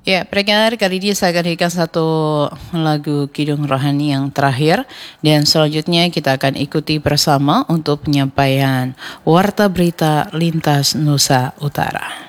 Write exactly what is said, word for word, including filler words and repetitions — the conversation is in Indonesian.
Ya, pendengar, kali ini saya akan hadirkan satu lagu Kidung Rohani yang terakhir. Dan selanjutnya kita akan ikuti bersama untuk penyampaian Warta Berita Lintas Nusa Utara.